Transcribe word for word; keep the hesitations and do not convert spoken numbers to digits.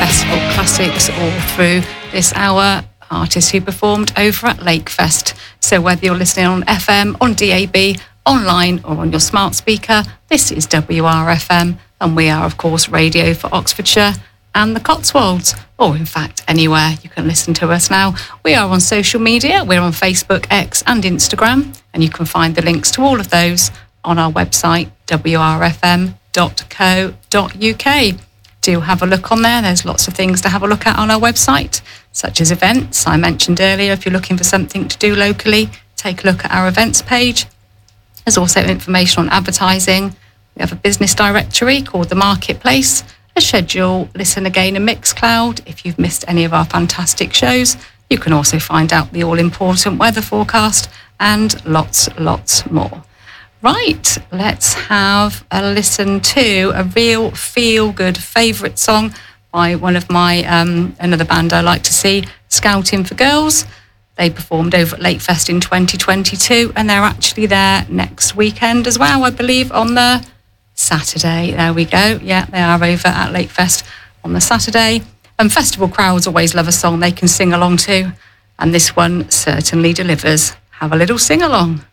festival classics all through this hour. Artists who performed over at Lakefest. So whether you're listening on F M, on D A B, online or on your smart speaker, this is W R F M, and we are of course radio for Oxfordshire and the Cotswolds, or in fact anywhere you can listen to us now. We are on social media, we're on Facebook, X and Instagram, and you can find the links to all of those on our website w r f m dot co dot u k. Do have a look on there. There's lots of things to have a look at on our website, such as events. I mentioned earlier, if you're looking for something to do locally, take a look at our events page. There's also information on advertising. We have a business directory called The Marketplace, a schedule, listen again, and Mixcloud. If you've missed any of our fantastic shows, you can also find out the all-important weather forecast and lots, lots more. Right, let's have a listen to a real feel-good favourite song by one of my, um, another band I like to see, Scouting for Girls. They performed over at Lakefest in twenty twenty-two, and they're actually there next weekend as well, I believe, on the Saturday. There we go. Yeah, they are over at Lakefest on the Saturday. And festival crowds always love a song they can sing along to, and this one certainly delivers. Have a little sing-along.